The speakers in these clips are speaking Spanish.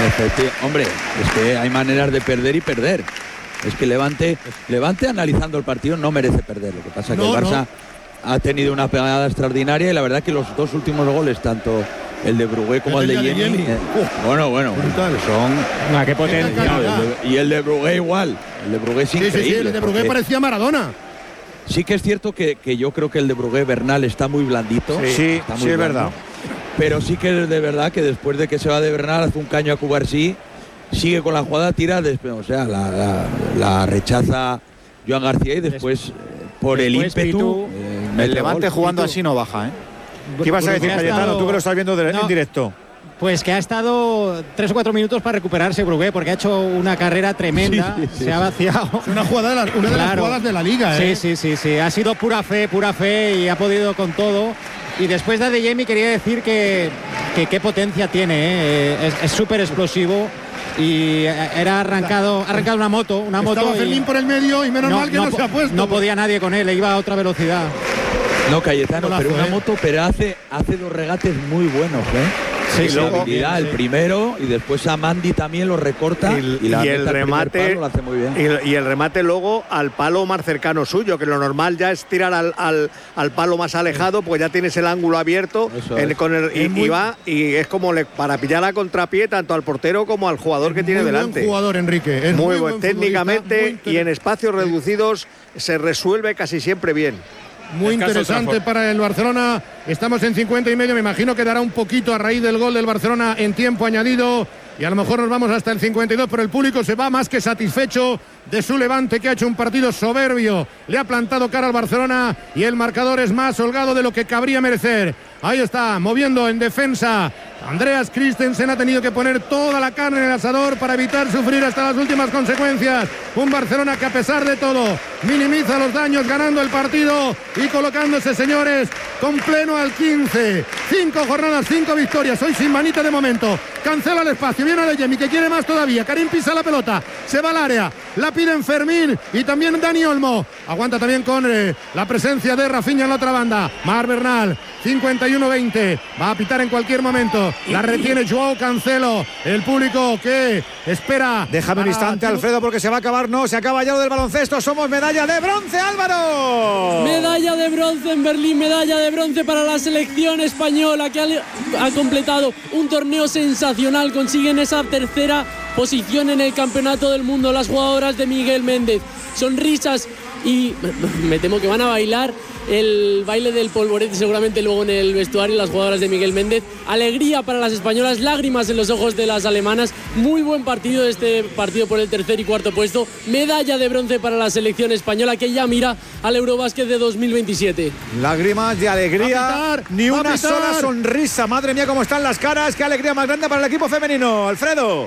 Hombre, es que hay maneras de perder y perder. Es que Levante analizando el partido no merece perder. Lo que pasa es que el Barça ha tenido una pegada extraordinaria y la verdad que los dos últimos goles, tanto el de Brugué como el de Yemi, bueno, son... ¡Qué potencia! Y el de Brugué igual. El de Brugué es increíble. Sí, el de Brugué parecía Maradona. Sí que es cierto que yo creo que el de Brugué Bernal está muy blandito. Sí, es verdad. Pero sí que es de verdad que después de que se va de Bernal hace un caño a Cubarsí, sigue con la jugada, tira, o sea, la rechaza Joan García y después por el ímpetu. El Levante jugando así no baja, ¿eh? ¿Qué ibas a decir, Cayetano? Tú que lo estás viendo en directo. Pues que ha estado 3 o 4 minutos para recuperarse Brugué, porque ha hecho una carrera tremenda, se ha vaciado. Es una de las jugadas de la liga, ¿eh? Sí. Ha sido pura fe y ha podido con todo. Y después de Adeyemi quería decir que qué potencia tiene, ¿eh? Es súper explosivo. Y ha arrancado una moto. Estaba Fermín por el medio y menos mal que no se ha puesto. No podía nadie con él, iba a otra velocidad. No, Cayetano, pero una moto, pero hace 2 regates muy buenos, ¿eh? Sí, la habilidad, el primero, y después a Mandy también lo recorta y el remate lo hace muy bien. Y el remate luego al palo más cercano suyo, que lo normal ya es tirar al palo más alejado, pues ya tienes el ángulo abierto y es como para pillar a contrapié tanto al portero como al jugador que tiene delante. Buen jugador, Enrique. Es muy buen técnicamente y en espacios reducidos se resuelve casi siempre bien. Muy interesante para el Barcelona. Estamos en 50 y medio. Me imagino que dará un poquito a raíz del gol del Barcelona en tiempo añadido. Y a lo mejor nos vamos hasta el 52, pero el público se va más que satisfecho de su Levante, que ha hecho un partido soberbio. Le ha plantado cara al Barcelona y el marcador es más holgado de lo que cabría merecer. Ahí está, moviendo en defensa. Andreas Christensen ha tenido que poner toda la carne en el asador para evitar sufrir hasta las últimas consecuencias. Un Barcelona que a pesar de todo minimiza los daños, ganando el partido y colocándose, señores, con pleno al 15. 5 jornadas, 5 victorias. Hoy sin manita de momento. Cancela el espacio. Viene Adeyemi, que quiere más todavía. Karim pisa la pelota. Se va al área. La piden Fermín y también Dani Olmo. Aguanta también con la presencia de Rafinha en la otra banda. Mar Bernal. 51-20. Va a pitar en cualquier momento. La retiene Joao Cancelo. El público que espera. Déjame un instante, Alfredo, porque se va a acabar. No, se acaba ya lo del baloncesto. Somos medalla de bronce, Álvaro. Medalla de bronce en Berlín. Medalla de bronce para la selección española, que ha completado un torneo sensacional. Consiguen esa tercera posición en el campeonato del mundo las jugadoras de Miguel Méndez. Sonrisas y me temo que van a bailar el baile del polvorete seguramente luego en el vestuario las jugadoras de Miguel Méndez. Alegría para las españolas, lágrimas en los ojos de las alemanas. Muy buen partido este partido por el tercer y cuarto puesto. Medalla de bronce para la selección española, que ya mira al Eurobásquet de 2027. Lágrimas de alegría, ni una sola sonrisa. Madre mía, cómo están las caras. Qué alegría más grande para el equipo femenino, Alfredo.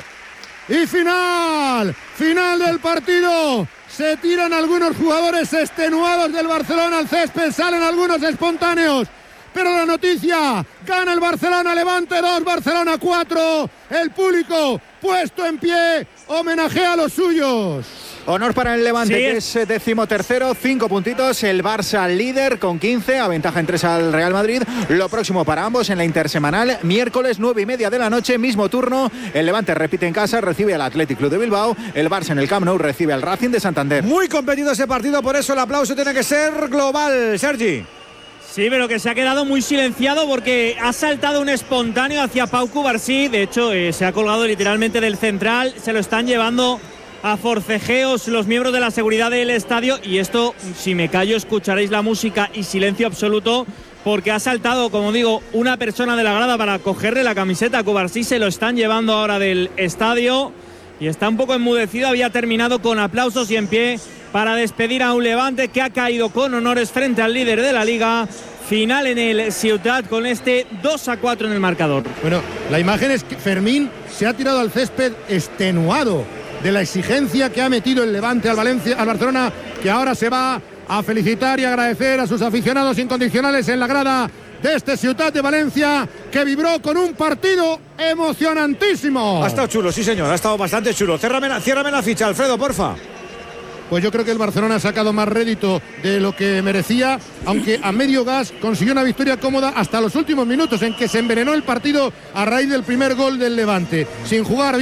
Y final del partido. Se tiran algunos jugadores extenuados del Barcelona al césped, salen algunos espontáneos. Pero la noticia, gana el Barcelona, Levante 2, Barcelona 4. El público puesto en pie, homenajea a los suyos. Honor para el Levante, que es 13º, 5 puntitos. El Barça líder con 15, a ventaja en 3 al Real Madrid. Lo próximo para ambos en la intersemanal, miércoles 9:30 de la noche, mismo turno. El Levante repite en casa, recibe al Athletic Club de Bilbao. El Barça en el Camp Nou recibe al Racing de Santander. Muy competido ese partido, por eso el aplauso tiene que ser global, Sergi. Sí, pero que se ha quedado muy silenciado porque ha saltado un espontáneo hacia Pau Cubarsí. De hecho, se ha colgado literalmente del central. Se lo están llevando a forcejeos los miembros de la seguridad del estadio. Y esto, si me callo, escucharéis la música y silencio absoluto, porque ha saltado, como digo, una persona de la grada para cogerle la camiseta a Cubarsí. Se lo están llevando ahora del estadio y está un poco enmudecido. Había terminado con aplausos y en pie para despedir a un Levante que ha caído con honores frente al líder de la Liga. Final en el Ciutat con este 2-4 en el marcador. Bueno, la imagen es que Fermín se ha tirado al césped extenuado de la exigencia que ha metido el Levante al Barcelona, que ahora se va a felicitar y agradecer a sus aficionados incondicionales en la grada de este Ciutat de Valencia, que vibró con un partido emocionantísimo. Ha estado chulo, sí señor, ha estado bastante chulo. Ciérrame la ficha, Alfredo, porfa. Pues yo creo que el Barcelona ha sacado más rédito de lo que merecía, aunque a medio gas consiguió una victoria cómoda hasta los últimos minutos, en que se envenenó el partido a raíz del primer gol del Levante. Sin jugar